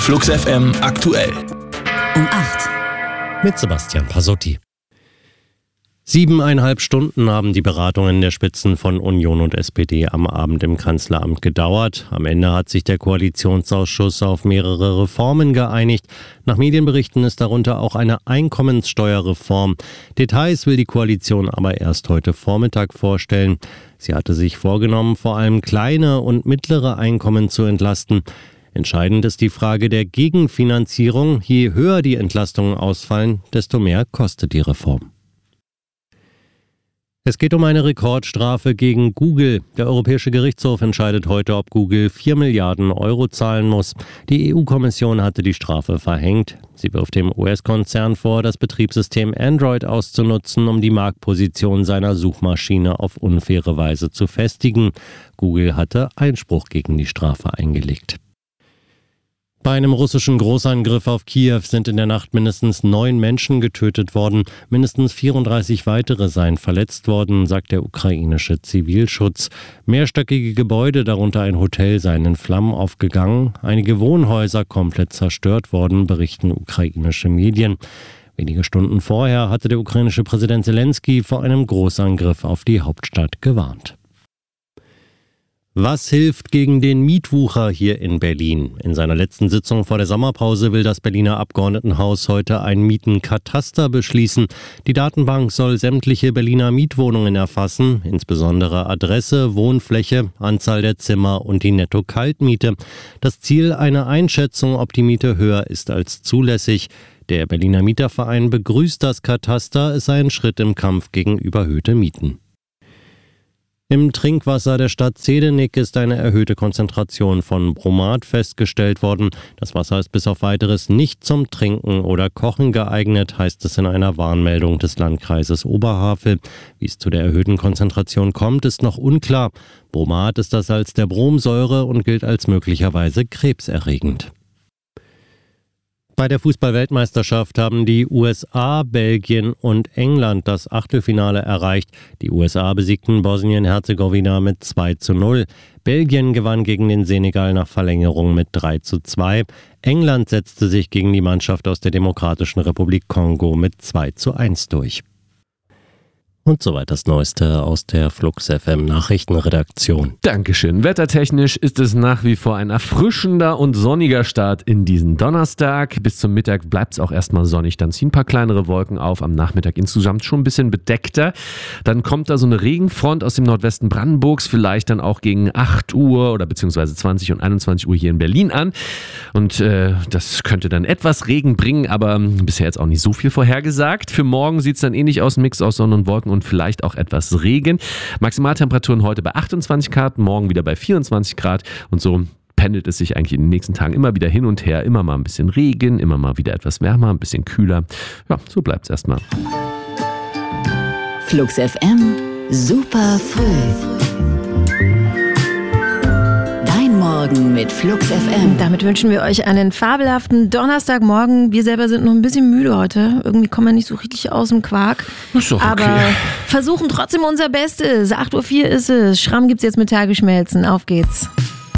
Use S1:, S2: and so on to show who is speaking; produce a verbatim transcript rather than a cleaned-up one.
S1: Flux F M aktuell.
S2: Um acht.
S3: Mit Sebastian Pasotti. Siebeneinhalb Stunden haben die Beratungen der Spitzen von Union und S P D am Abend im Kanzleramt gedauert. Am Ende hat sich der Koalitionsausschuss auf mehrere Reformen geeinigt. Nach Medienberichten ist darunter auch eine Einkommenssteuerreform. Details will die Koalition aber erst heute Vormittag vorstellen. Sie hatte sich vorgenommen, vor allem kleine und mittlere Einkommen zu entlasten. Entscheidend ist die Frage der Gegenfinanzierung. Je höher die Entlastungen ausfallen, desto mehr kostet die Reform. Es geht um eine Rekordstrafe gegen Google. Der Europäische Gerichtshof entscheidet heute, ob Google vier Milliarden Euro zahlen muss. Die E U-Kommission hatte die Strafe verhängt. Sie wirft dem U S-Konzern vor, das Betriebssystem Android auszunutzen, um die Marktposition seiner Suchmaschine auf unfaire Weise zu festigen. Google hatte Einspruch gegen die Strafe eingelegt. Bei einem russischen Großangriff auf Kiew sind in der Nacht mindestens neun Menschen getötet worden. Mindestens vierunddreißig weitere seien verletzt worden, sagt der ukrainische Zivilschutz. Mehrstöckige Gebäude, darunter ein Hotel, seien in Flammen aufgegangen. Einige Wohnhäuser komplett zerstört worden, berichten ukrainische Medien. Wenige Stunden vorher hatte der ukrainische Präsident Zelensky vor einem Großangriff auf die Hauptstadt gewarnt. Was hilft gegen den Mietwucher hier in Berlin? In seiner letzten Sitzung vor der Sommerpause will das Berliner Abgeordnetenhaus heute ein Mietenkataster beschließen. Die Datenbank soll sämtliche Berliner Mietwohnungen erfassen, insbesondere Adresse, Wohnfläche, Anzahl der Zimmer und die Netto-Kaltmiete. Das Ziel eine Einschätzung, ob die Miete höher ist als zulässig. Der Berliner Mieterverein begrüßt das Kataster, es sei ein Schritt im Kampf gegen überhöhte Mieten. Im Trinkwasser der Stadt Zehdenick ist eine erhöhte Konzentration von Bromat festgestellt worden. Das Wasser ist bis auf Weiteres nicht zum Trinken oder Kochen geeignet, heißt es in einer Warnmeldung des Landkreises Oberhavel. Wie es zu der erhöhten Konzentration kommt, ist noch unklar. Bromat ist das Salz der Bromsäure und gilt als möglicherweise krebserregend. Bei der Fußball-Weltmeisterschaft haben die U S A, Belgien und England das Achtelfinale erreicht. Die U S A besiegten Bosnien-Herzegowina mit zwei zu null. Belgien gewann gegen den Senegal nach Verlängerung mit drei zu zwei. England setzte sich gegen die Mannschaft aus der Demokratischen Republik Kongo mit zwei zu eins durch. Und soweit das Neueste aus der Flux F M Nachrichtenredaktion.
S4: Dankeschön. Wettertechnisch ist es nach wie vor ein erfrischender und sonniger Start in diesen Donnerstag. Bis zum Mittag bleibt es auch erstmal sonnig. Dann ziehen ein paar kleinere Wolken auf. Am Nachmittag insgesamt schon ein bisschen bedeckter. Dann kommt da so eine Regenfront aus dem Nordwesten Brandenburgs. Vielleicht dann auch gegen acht Uhr oder beziehungsweise zwanzig und einundzwanzig Uhr hier in Berlin an. Und äh, das könnte dann etwas Regen bringen, aber bisher jetzt auch nicht so viel vorhergesagt. Für morgen sieht es dann ähnlich aus. Ein Mix aus Sonne und Wolken und und vielleicht auch etwas Regen. Maximaltemperaturen heute bei achtundzwanzig Grad, morgen wieder bei vierundzwanzig Grad und so pendelt es sich eigentlich in den nächsten Tagen immer wieder hin und her. Immer mal ein bisschen Regen, immer mal wieder etwas wärmer, ein bisschen kühler. Ja, so bleibt es erstmal.
S2: Flux F M, super früh. Morgen mit Flux F M.
S5: Damit wünschen wir euch einen fabelhaften Donnerstagmorgen. Wir selber sind noch ein bisschen müde heute. Irgendwie kommen wir nicht so richtig aus dem Quark.
S4: Ist doch okay.
S5: Aber versuchen trotzdem unser Bestes. acht Uhr vier ist es. Schramm gibt's jetzt mit Tagesschmelzen. Auf geht's.